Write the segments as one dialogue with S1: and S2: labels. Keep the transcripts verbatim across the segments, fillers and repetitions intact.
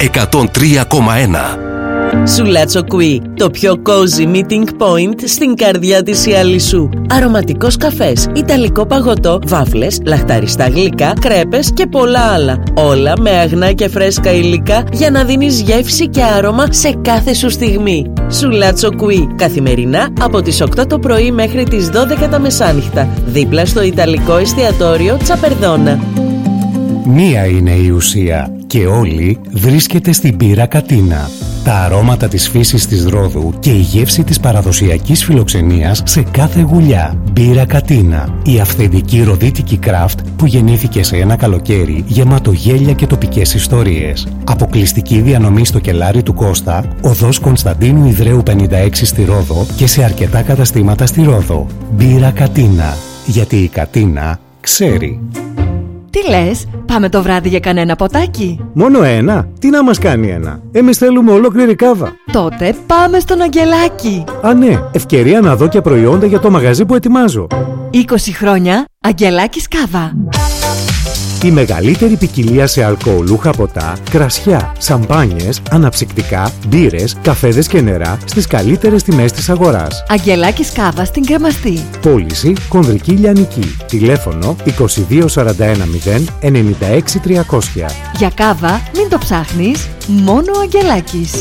S1: εκατόν τρία κόμμα ένα.
S2: Σουλάτσο Κουί, το πιο cozy meeting point στην καρδιά της Ιαλισσού. Αρωματικός καφές, ιταλικό παγωτό, βάφλες, λαχταριστά γλυκά, κρέπες και πολλά άλλα. Όλα με αγνά και φρέσκα υλικά για να δίνεις γεύση και άρωμα σε κάθε σου στιγμή. Σουλάτσο Κουί, καθημερινά από τις οκτώ το πρωί μέχρι τις δώδεκα τα μεσάνυχτα, δίπλα στο ιταλικό εστιατόριο Τσαπερδόνα.
S3: Μία είναι η ουσία και όλη βρίσκεται στην μπύρα Κατίνα. Τα αρώματα της φύσης της Ρόδου και η γεύση της παραδοσιακής φιλοξενίας σε κάθε γουλιά. Μπύρα Κατίνα, η αυθεντική ροδίτικη κράφτ που γεννήθηκε σε ένα καλοκαίρι γεμάτο γέλια και τοπικές ιστορίες. Αποκλειστική διανομή στο κελάρι του Κώστα, οδός Κωνσταντίνου Ιδραίου πενήντα έξι στη Ρόδο και σε αρκετά καταστήματα στη Ρόδο. Μπύρα Κατίνα, γιατί η Κατίνα ξέρει.
S4: Τι λες, πάμε το βράδυ για κανένα ποτάκι?
S5: Μόνο ένα? Τι να μας κάνει ένα? Εμείς θέλουμε ολόκληρη κάβα.
S4: Τότε πάμε στον Αγγελάκη.
S5: Α, ναι, ευκαιρία να δω και προϊόντα για το μαγαζί που ετοιμάζω.
S4: είκοσι χρόνια Αγγελάκης Κάβα.
S5: Η μεγαλύτερη ποικιλία σε αλκοολούχα ποτά, κρασιά, σαμπάνιες, αναψυκτικά, μπύρες, καφέδες και νερά στις καλύτερες τιμές της αγοράς.
S4: Αγγελάκης Κάβα στην Κρεμαστή.
S5: Πώληση Κονδρική Λιανική. Τηλέφωνο είκοσι δύο σαράντα ένα μηδέν ενενήντα έξι τριακόσια.
S4: Για κάβα μην το ψάχνεις, μόνο ο Αγγελάκης.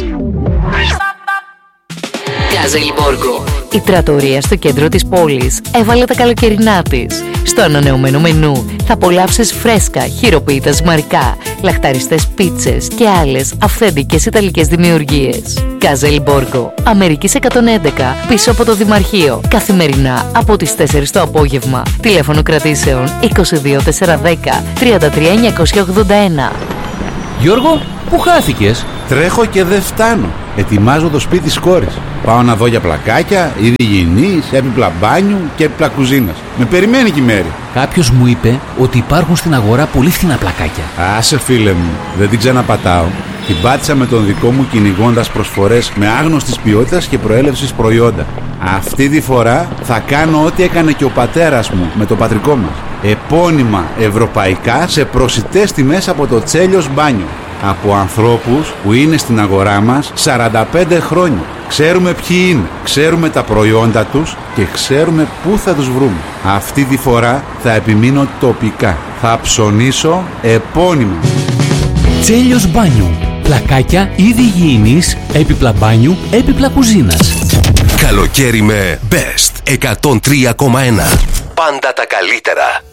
S6: Καζελμπόργκο. Η τρατορία στο κέντρο της πόλης έβαλε τα καλοκαιρινά της. Στο ανανεωμένο μενού θα απολαύσεις φρέσκα, χειροποίητα ζυμαρικά, λαχταριστές πίτσες και άλλες αυθεντικές ιταλικές δημιουργίες. Καζελμπόργκο, Αμερικής εκατόν έντεκα, πίσω από το Δημαρχείο. Καθημερινά από τις τέσσερις το απόγευμα. Τηλέφωνο κρατήσεων είκοσι δύο τετρακόσια δέκα τριάντα τρία εννιακόσια ογδόντα ένα.
S7: Γιώργο, πού χάθηκες?
S8: Τρέχω και δεν φτάνω. Ετοιμάζω το σπίτι της κόρης. Πάω να δω για πλακάκια, είδη υγιεινής, έπιπλα μπάνιου και έπιπλα κουζίνας. Με περιμένει και η Μέρη.
S7: Κάποιος μου είπε ότι υπάρχουν στην αγορά πολύ φθηνά πλακάκια.
S8: Άσε φίλε μου, δεν την ξαναπατάω. Την πάτησα με τον δικό μου κυνηγώντας προσφορές με άγνωστης ποιότητας και προέλευσης προϊόντα. Αυτή τη φορά θα κάνω ό,τι έκανε και ο πατέρας μου με το πατρικό μας. Επώνυμα ευρωπαϊκά σε προσιτές τιμές από το Τσέλιος Μπάνιο. Από ανθρώπους που είναι στην αγορά μας σαράντα πέντε χρόνια. Ξέρουμε ποιοι είναι, ξέρουμε τα προϊόντα τους και ξέρουμε πού θα τους βρούμε. Αυτή τη φορά θα επιμείνω τοπικά. Θα ψωνίσω επώνυμα.
S7: Τσέλιος Μπάνιο. Πλακάκια, είδη υγιεινής, έπιπλα μπάνιου, έπιπλα κουζίνας.
S1: Καλοκαίρι με Best εκατόν τρία κόμμα ένα. Πάντα τα καλύτερα.